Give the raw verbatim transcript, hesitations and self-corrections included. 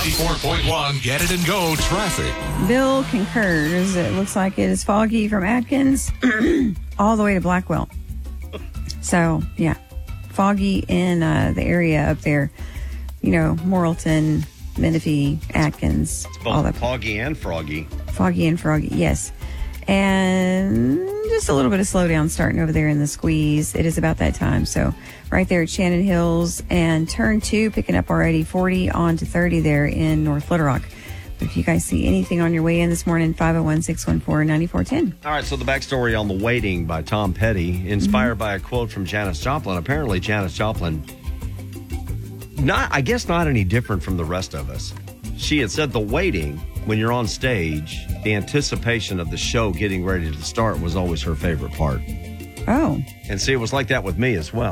ninety-four point one Get It and Go traffic. Bill concurs. It looks like it is foggy from Atkins all the way to Blackwell. So, yeah, foggy in uh, the area up there. You know, Morrilton, Menifee, Atkins. It's both all that. foggy and froggy. Foggy and froggy, yes. And just a little bit of slowdown starting over there in the squeeze. It is about that time. So right there at Shannon Hills and turn two, picking up already forty on to thirty there in North Little Rock. But if you guys see anything on your way in this morning, five oh one, six one four, nine four one zero. All right, so the backstory on The Waiting by Tom Petty, inspired mm-hmm. by a quote from Janis Joplin. Apparently, Janis Joplin, not I guess not any different from the rest of us. She had said the waiting, when you're on stage, the anticipation of the show getting ready to start was always her favorite part. Oh. And see, it was like that with me as well.